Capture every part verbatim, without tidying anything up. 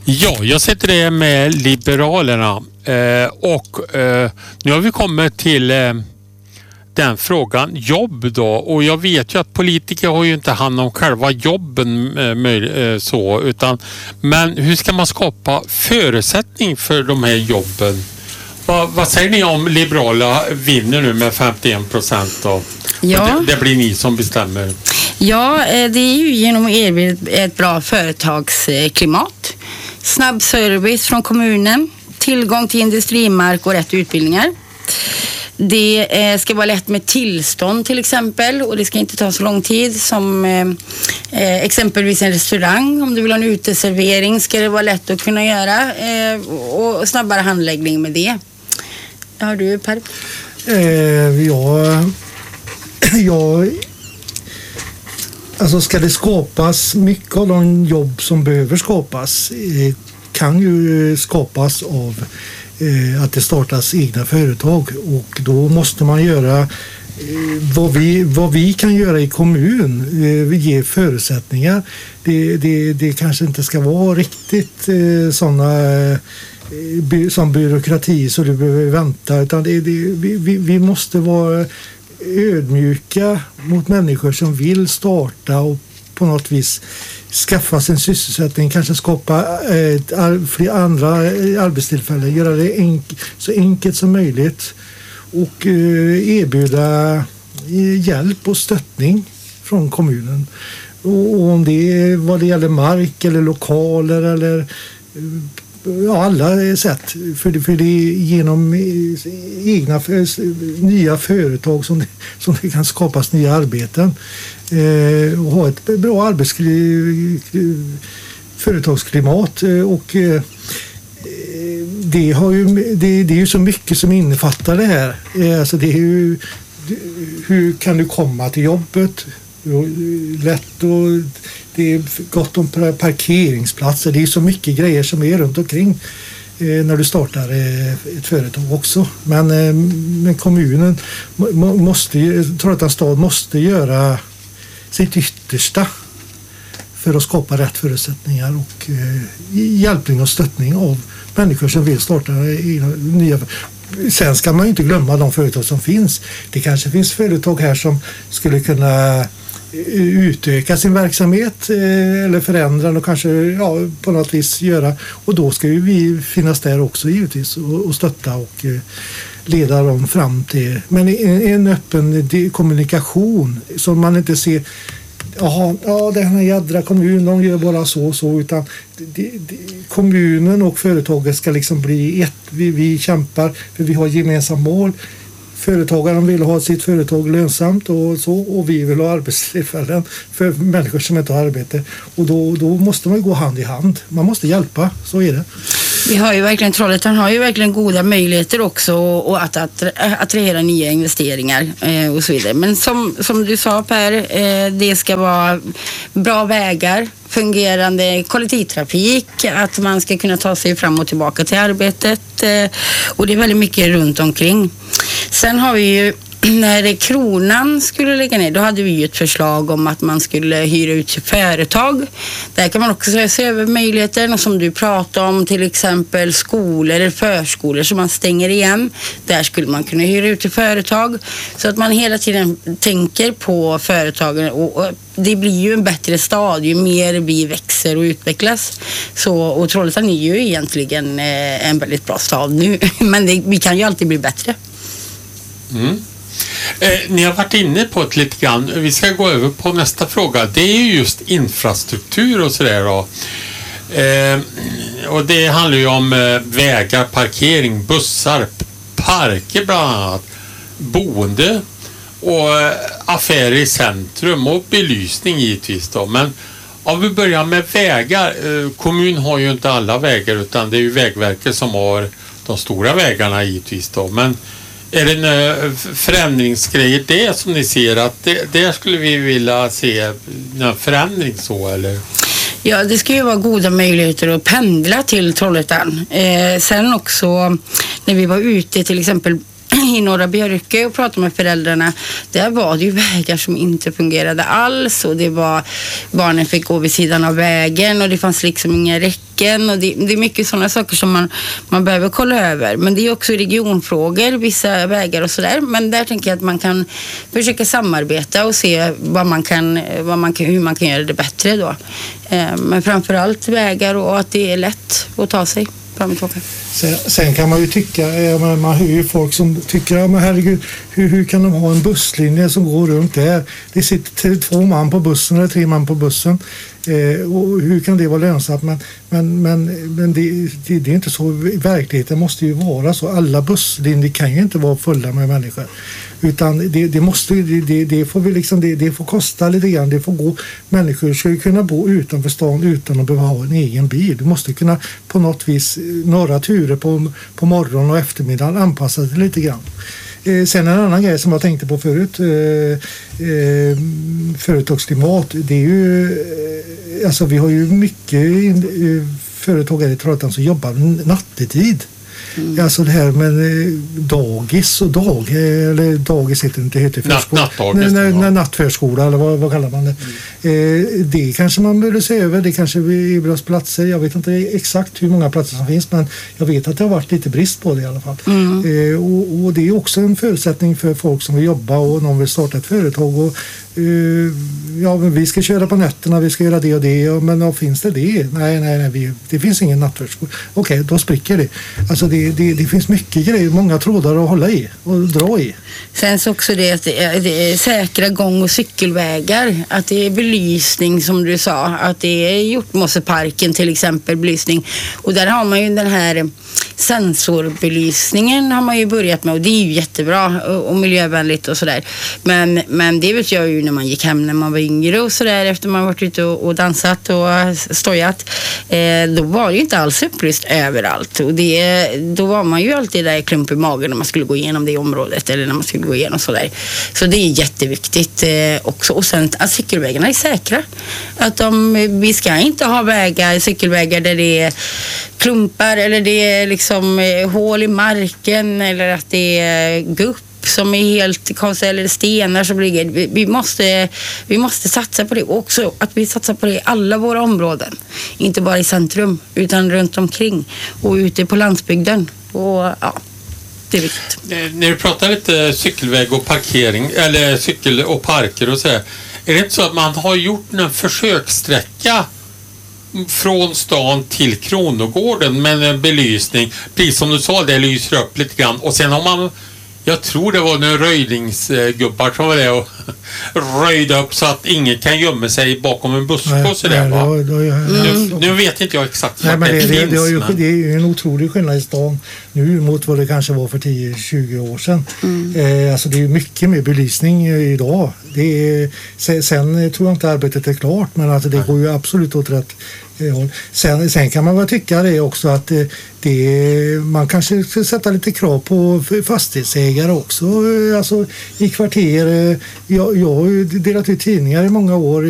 Ja, jag sitter det med Liberalerna eh, och eh, nu har vi kommit till eh, den frågan jobb då, och jag vet ju att politiker har ju inte hand om själva jobben eh, så, utan men hur ska man skapa förutsättning för de här jobben? Va, vad säger ni om Liberalerna vinner nu med femtioen procent då? Ja. Det, det blir ni som bestämmer. Ja, det är ju genom att erbjuda ett bra företagsklimat, snabb service från kommunen, tillgång till industrimark och rätt utbildningar. Det ska vara lätt med tillstånd till exempel, och det ska inte ta så lång tid som eh, exempelvis en restaurang. Om du vill ha en uteservering ska det vara lätt att kunna göra eh, och snabbare handläggning med det. Har du, Per? Eh, ja, ja, alltså ska det skapas mycket av de jobb som behöver skapas eh, kan ju skapas av att det startas egna företag, och då måste man göra vad vi, vad vi kan göra i kommun, vi ger förutsättningar. Det, det, det kanske inte ska vara riktigt sådana som byråkrati så du behöver vänta, utan det, det, vi, vi måste vara ödmjuka mot människor som vill starta och på något vis skaffa sin sysselsättning, kanske skapa ett, fler andra arbetstillfällen, göra det enk, så enkelt som möjligt och eh, erbjuda hjälp och stöttning från kommunen. Och, och om det är vad det gäller mark eller lokaler eller ja, alla sätt, för det, för det är genom egna nya företag som det, som det kan skapas nya arbeten. Eh, och ha ett bra arbetsföretagsklimat och eh, det, har ju, det, det är ju så mycket som innefattar det här. Eh, alltså det är ju, hur kan du komma till jobbet? Lätt, och det är gott om parkeringsplatser. Det är så mycket grejer som är runt omkring eh, när du startar eh, ett företag också. Men, eh, men kommunen må, måste, Trollhättans stad måste göra sitt yttersta för att skapa rätt förutsättningar och eh, hjälpning och stöttning av människor som vill starta nya. Sen ska man ju inte glömma de företag som finns. Det kanske finns företag här som skulle kunna utöka sin verksamhet eh, eller förändra och kanske ja, på något vis göra, och då ska ju vi finnas där också givetvis och, och stötta och eh, leda dem fram till, men en, en öppen kommunikation som man inte ser jaha, ja den här jädra kommunen de gör bara så och så, utan det, det, kommunen och företaget ska liksom bli ett, vi, vi kämpar för vi har gemensamma mål. Företagaren vill ha sitt företag lönsamt och så, och vi vill ha arbetstillfällen för människor som inte har arbete, och då, då måste man gå hand i hand, man måste hjälpa, så är det. Vi har ju verkligen, Trollhättan har ju verkligen goda möjligheter också och att, att attrahera nya investeringar eh, och så vidare. Men som, som du sa Per, eh, det ska vara bra vägar, fungerande kollektivtrafik, att man ska kunna ta sig fram och tillbaka till arbetet eh, och det är väldigt mycket runt omkring. Sen har vi ju när Kronan skulle lägga ner, då hade vi ju ett förslag om att man skulle hyra ut till företag. Där kan man också se över möjligheterna som du pratade om, till exempel skolor eller förskolor som man stänger igen. Där skulle man kunna hyra ut till företag, så att man hela tiden tänker på företagen, och det blir ju en bättre stad ju mer vi växer och utvecklas. Så, och Trollhättan är ju egentligen en väldigt bra stad nu, men det, vi kan ju alltid bli bättre. Mm. Eh, ni har varit inne på det lite grann. Vi ska gå över på nästa fråga. Det är ju just infrastruktur och sådär då. Eh, och det handlar ju om eh, vägar, parkering, bussar, parker bland annat, boende och eh, affärer i centrum och belysning givetvis då. Men om vi börjar med vägar. Eh, kommun har ju inte alla vägar, utan det är ju Vägverket som har de stora vägarna givetvis då. Men är det en förändringsgrejer det som ni ser att det, där skulle vi vilja se en förändring så, eller? Ja, det ska ju vara goda möjligheter att pendla till Trollhättan. Eh, sen också när vi var ute till exempel i Norra Björke och pratade med föräldrarna. Där var det ju vägar som inte fungerade alls och det var, barnen fick gå vid sidan av vägen och det fanns liksom inga räcken och det, det är mycket sådana saker som man, man behöver kolla över. Men det är också regionfrågor, vissa vägar och sådär. Men där tänker jag att man kan försöka samarbeta och se vad man kan, vad man kan, hur man kan göra det bättre då. Men framförallt vägar och att det är lätt att ta sig. Sen, sen kan man ju tycka, man, man hör ju folk som tycker, ja men herregud, hur, hur kan de ha en busslinje som går runt där? Det sitter två man på bussen eller tre man på bussen. Eh, och hur kan det vara lönsamt? Men, men, men, men det, det, det är inte så. I verkligheten måste ju vara så. Alla busslinjer kan ju inte vara fulla med människor. Utan det, det måste det, det får vi liksom det, det får kosta lite grann. Det får gå. Människor ska ju kunna bo utanför stan utan att behöva ha en egen bil. Du måste kunna på något vis några turer på, på morgon och eftermiddag anpassa det lite grann. Eh, sen en annan grej som jag tänkte på förut, eh, eh, företagsklimat, det är ju, eh, alltså vi har ju mycket eh, företagare i Trollhättan som jobbar nattetid. Mm. Alltså det här med dagis och dag, eller dagis heter det inte, heter förskola. Natt, nattdagis. Nej, nej, nattförskola eller vad, vad kallar man det? Mm. Eh, det kanske man borde se över, det kanske är bra platser. Jag vet inte exakt hur många platser som finns, men jag vet att det har varit lite brist på det i alla fall. Mm. Eh, och, och det är också en förutsättning för folk som vill jobba och någon vill starta ett företag och Uh, ja, men vi ska köra på nätterna, vi ska göra det och det, men då finns det det? Nej, nej, nej, vi, det finns ingen nattförskola. Okej, okay, då spricker det. Alltså det, det, det finns mycket grejer, många trådar att hålla i och dra i. Sen så också det att det är, det är säkra gång- och cykelvägar, att det är belysning som du sa, att det är Hjortmosseparken till exempel, belysning. Och där har man ju den här sensorbelysningen har man ju börjat med och det är ju jättebra och, och miljövänligt och sådär. Men, men det vet jag ju när man gick hem när man var yngre och sådär efter man varit ute och, och dansat och stojat. Eh, då var det ju inte alls upplyst överallt och det, då var man ju alltid där i klump i magen när man skulle gå igenom det området eller när man skulle gå igenom sådär. Så det är jätteviktigt eh, också. Och sen att cykelvägarna är säkra. Att de, vi ska inte ha vägar, cykelvägar där det är klumpar eller det är liksom eh, hål i marken eller att det är gupp som är helt konstigt eller stenar som ligger. Vi, vi, måste, vi måste satsa på det också. Att vi satsar på det i alla våra områden. Inte bara i centrum utan runt omkring och ute på landsbygden. Och ja, det är viktigt. När du pratar lite cykelväg och parkering eller cykel och parker och så här, är det inte så att man har gjort en försökssträcka från stan till Kronogården med en belysning, precis som du sa, det lyser upp lite grann och sen har man, jag tror det var några röjningsgubbar som var det och röjde upp så att ingen kan gömma sig bakom en buske och sådär, va? Då, då, mm. nu, nu vet inte jag exakt nej, men det, det, det, finns, det, är ju, men... det är ju en otrolig skillnad i stan nu mot vad det kanske var för tio till tjugo år sedan. Mm. Eh, alltså det är mycket mer belysning idag. Det är, sen, sen tror jag inte arbetet är klart, men alltså det går ju absolut åt rätt håll. Sen, sen kan man väl tycka det också att det, det, man kanske ska sätta lite krav på fastighetsägare också, alltså i kvarter. Jag, jag har ju delat ut tidningar i många år,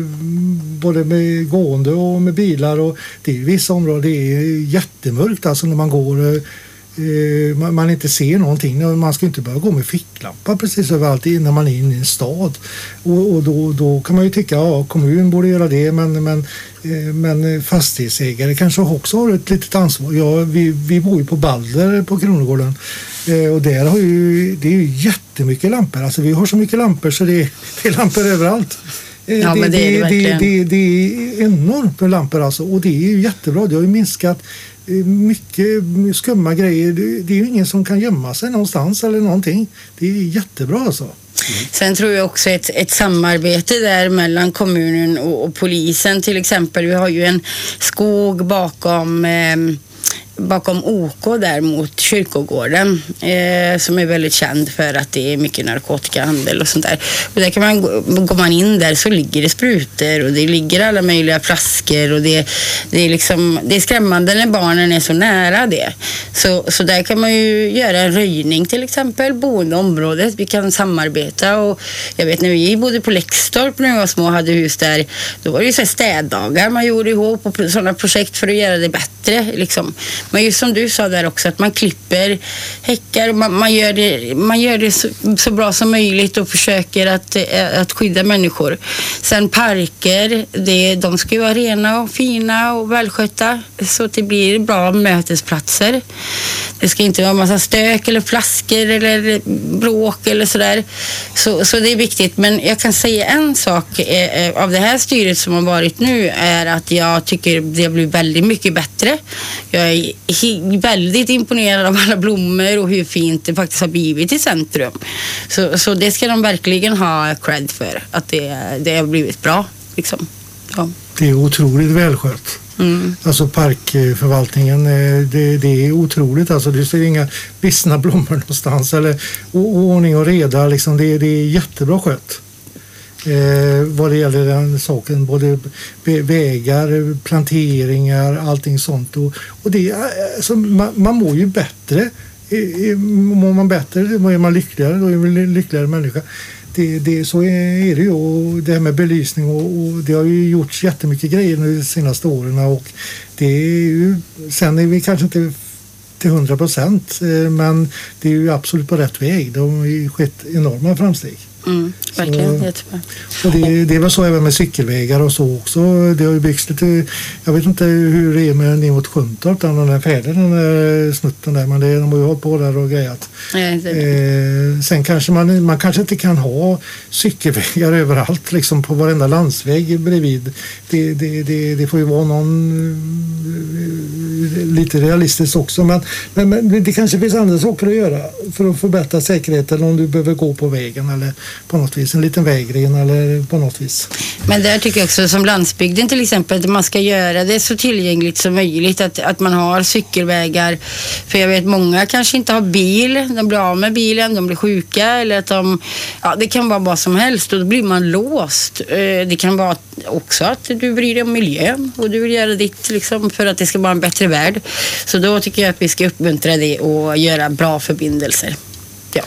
både med gående och med bilar, och det är vissa områden det är jättemörkt alltså när man går, man, man inte ser någonting. Man ska inte börja gå med ficklampa precis överallt när man är inne i en stad, och, och då, då kan man ju tycka ja, kommun borde göra det, men, men, men fastighetsägare kanske också har ett litet ansvar. Ja, vi, vi bor ju på Balder på Kronogården, och där har ju, det är ju jättemycket lampor. Alltså vi har så mycket lampor så det är, det är lampor överallt. Ja, det, men det, är det, det, det, det är enormt med lampor alltså, och det är ju jättebra. Det har ju minskat mycket skumma grejer. Det är ju ingen som kan gömma sig någonstans eller någonting. Det är jättebra alltså. Mm. Sen tror jag också ett, ett samarbete där mellan kommunen och, och polisen till exempel. Vi har ju en skog bakom eh, bakom O K där mot kyrkogården eh, som är väldigt känd för att det är mycket narkotikahandel och sånt där. Och där kan man, går man in där så ligger det sprutor och det ligger alla möjliga flaskor och det, det är liksom, det är skrämmande när barnen är så nära det. Så, så där kan man ju göra en röjning till exempel, boendeområdet, vi kan samarbeta. Och jag vet när vi bodde på Läxtorp när jag var små och hade hus där, då var det ju så här städdagar man gjorde ihop och sådana projekt för att göra det bättre liksom. Men just som du sa där också, att man klipper häckar, man, man gör det, man gör det så, så bra som möjligt och försöker att, att skydda människor. Sen parker, det, de ska ju vara rena och fina och välskötta så att det blir bra mötesplatser. Det ska inte vara massa stök eller flaskor eller bråk eller sådär. Så, så det är viktigt. Men jag kan säga en sak eh, av det här styret som har varit nu är att jag tycker det blir väldigt mycket bättre. Jag är he- väldigt imponerad av alla blommor och hur fint det faktiskt har blivit i centrum. Så, så det ska de verkligen ha cred för, att det, det har blivit bra. Liksom. Ja. Det är otroligt välskött. Mm. Alltså parkförvaltningen, det, det är otroligt. Alltså det ser inga vissna blommor någonstans. Eller ordning och reda, liksom, det, det är jättebra skött. Eh, vad det gäller den saken, både vägar, planteringar, allting sånt. Och, och det, alltså, man, man mår ju bättre. Mår man bättre, då är man lyckligare, då är man en lyckligare människa. Det, det, så är det ju, och det här med belysning och, och det har ju gjorts jättemycket grejer nu de senaste åren, och det är ju, sen är vi kanske inte till hundra procent, men det är ju absolut på rätt väg. Det har ju skett enorma framsteg. Mm, verkligen, jättebra. Och det, det var så även med cykelvägar och så också. Det har ju byggts lite, jag vet inte hur det är med ner mot Sjuntorp, den där färden, den där snutten där, men det, de har ju hållit på där och grejat. Nej, eh, sen kanske man, man kanske inte kan ha cykelvägar överallt, liksom på varenda landsväg bredvid. Det, det, det, det får ju vara någon lite realistiskt också, men, men, men det kanske finns andra saker att göra för att förbättra säkerheten om du behöver gå på vägen eller på något vis, en liten vägren eller på något vis. Men där tycker jag också som landsbygden till exempel, att man ska göra det så tillgängligt som möjligt, att, att man har cykelvägar, för jag vet många kanske inte har bil, de blir av med bilen, de blir sjuka eller att de, ja det kan vara vad som helst och då blir man låst. Det kan vara också att du bryr dig om miljön och du vill göra ditt liksom för att det ska vara en bättre värld. Så då tycker jag att vi ska uppmuntra det och göra bra förbindelser. Ja.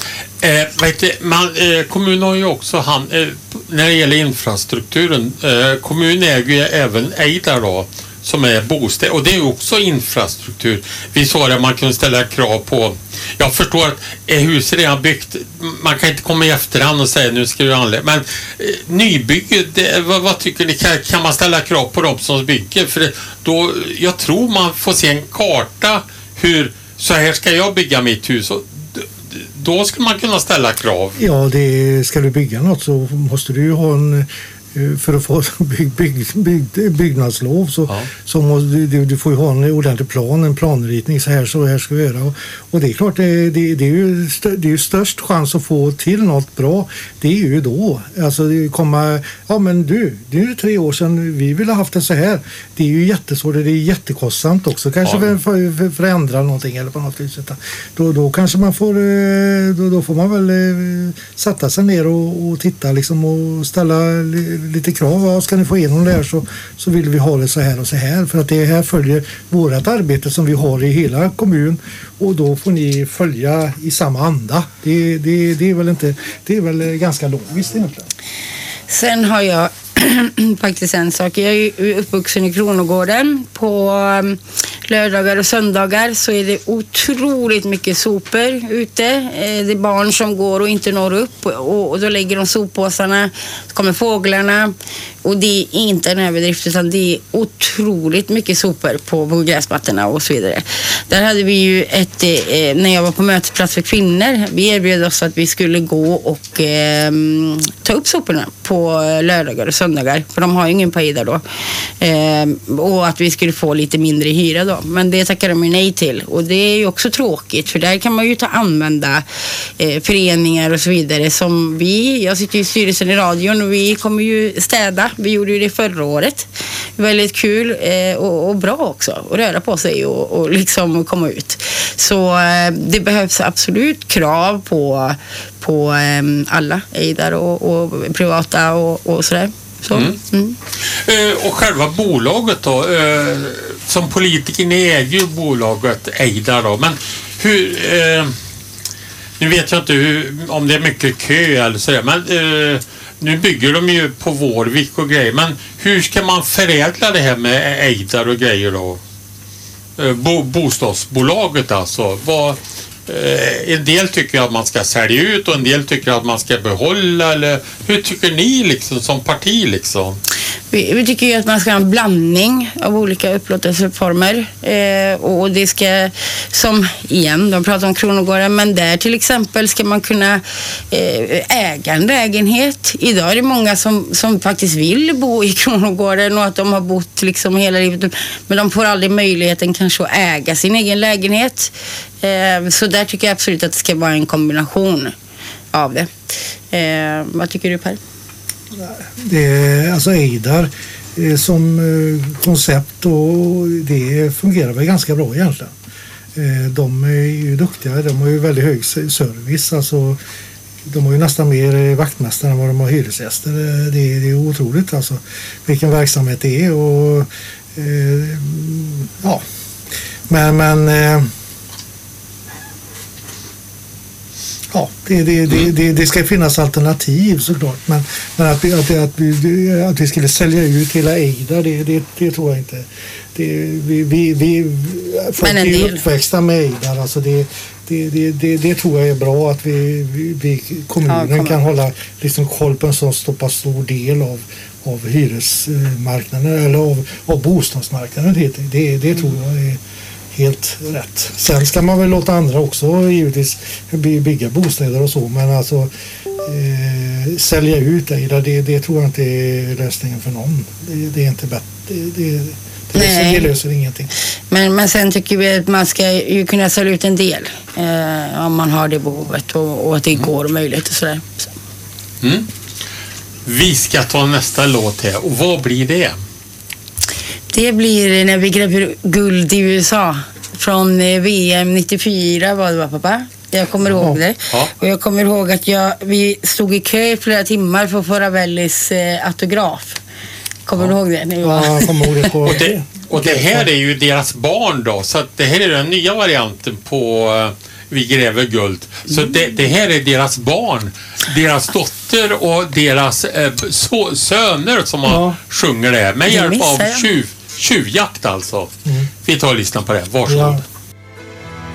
Eh, vet du, man, eh, kommunen har ju också hand, eh, när det gäller infrastrukturen, eh, kommunen äger ju även Eidar då, som är bostäder, och det är ju också infrastruktur. Vi sa att man kunde ställa krav på, jag förstår att är huset redan byggt, man kan inte komma i efterhand och säga nu ska du anlägga, men eh, nybygge, det, vad, vad tycker ni, kan, kan man ställa krav på dem som bygger? För det, då, jag tror man får se en karta hur, så här ska jag bygga mitt hus, och då ska man kunna ställa krav. Ja, det, ska du bygga något så måste du ju ha en, för att få bygg, bygg, bygg, byggnadslov så, ja. så måste du, du får ju ha en ordentlig plan, en planritning, så här, så här ska vi göra. Och, och det är klart, det, det, det, är ju, det är ju störst chans att få till något bra, det är ju då. Alltså det komma, ja men du, det är ju tre år sedan vi ville ha haft det så här. Det är ju jättesvårt, det är jättekostsamt också. Kanske ja. för, för, förändra någonting eller på något vis. Då, då kanske man får, då, då får man väl sätta sig ner och, och titta liksom och ställa lite krav. Vad ska ni få igenom det här, så, så vill vi ha det så här och så här. För att det här följer vårt arbete som vi har i hela kommun, och då får ni följa i samma anda. Det, det, det är väl inte, det är väl ganska logiskt egentligen. Sen har jag faktiskt en sak. Jag är uppvuxen i Kronogården. På lördagar och söndagar så är det otroligt mycket sopor ute. Det är barn som går och inte når upp, och då lägger de soppåsarna, så kommer fåglarna, och det är inte en överdrift utan det är otroligt mycket sopor på, på gräsmattorna och så vidare. Där hade vi ju ett, när jag var på mötesplats för kvinnor, vi erbjöd oss att vi skulle gå och eh, ta upp soporna på lördagar och söndagar, för de har ju ingen pay där då, eh, och att vi skulle få lite mindre hyra då, men det tackade de ju nej till, och det är ju också tråkigt, för där kan man ju ta använda eh, föreningar och så vidare som vi, jag sitter ju i styrelsen i radion och vi kommer ju städa, vi gjorde ju det förra året, väldigt kul eh, och, och bra också, att röra på sig och, och liksom komma ut, så eh, det behövs absolut krav på på eh, alla Eidar och, och privata och, och sådär. Så. Mm. Mm. Eh, och själva bolaget då, eh, som politiker, ni äger ju bolaget Eidar då, men hur, eh, nu vet jag inte hur, om det är mycket kö eller sådär, men eh, nu bygger de ju på Vårvik och grejer, men hur ska man förädla det här med Eidar och grejer då? Eh, bo, bostadsbolaget alltså, vad, eh, en del tycker att man ska sälja ut och en del tycker att man ska behålla, eller hur tycker ni liksom som parti liksom? Vi, vi tycker ju att man ska ha en blandning av olika upplåtelseformer eh, och det ska, som igen, de pratar om Kronogården, men där till exempel ska man kunna eh, äga en lägenhet. Idag är det många som, som faktiskt vill bo i Kronogården och att de har bott liksom hela livet, men de får aldrig möjligheten kanske att äga sin egen lägenhet. Eh, så där tycker jag absolut att det ska vara en kombination av det. Eh, vad tycker du, Per? Det är, alltså Eidar eh, som eh, koncept och det fungerar väl ganska bra egentligen. Eh, de är ju duktiga, de har ju väldigt hög service, alltså de har ju nästan mer vaktmästare än vad de har hyresgäster. Det är, det är otroligt alltså vilken verksamhet det är och eh, ja, men men eh, ja, det, det, det, det, det ska finnas alternativ såklart, men, men att, att, att, vi, att vi skulle sälja ut hela Eidar, det, det, det tror jag inte. Det, vi, vi, vi, folk är ju uppväxta med Eidar, alltså det, det, det, det, det tror jag är bra att vi, vi, vi kommunen ja, kan hålla liksom koll på en så stor del av, av hyresmarknaden eller av, av bostadsmarknaden. Det, det, det tror jag är helt rätt. Sen ska man väl låta andra också givetvis bygga bostäder och så, men alltså eh, sälja ut det, det, det tror jag inte är lösningen för någon. Det, det är inte bättre. Det, det, det, löser, det löser ingenting. Men, men sen tycker vi att man ska ju kunna sälja ut en del eh, om man har det behovet och, och att det går och möjligt och sådär. Så. Mm. Vi ska ta nästa låt här. Och vad blir det? Det blir när vi gräver guld i U S A från V M nittiofyra var det, var pappa. Jag kommer ja. ihåg det. Ja. Och jag kommer ihåg att jag, vi stod i kö i flera timmar för att få Ravellis eh, autograf. Kommer ja. du ihåg det? När ja, jag kommer ihåg det. På... och, det och det här är ju deras barn då. Så att det här är den nya varianten på uh, Vi gräver guld. Så mm. det, det här är deras barn. Deras dotter och deras eh, så, söner som ja. har sjunger det med hjälp av tjuv, tjuvjakt alltså. Mm. Vi tar och lyssnar på det. Varsågod. Ja.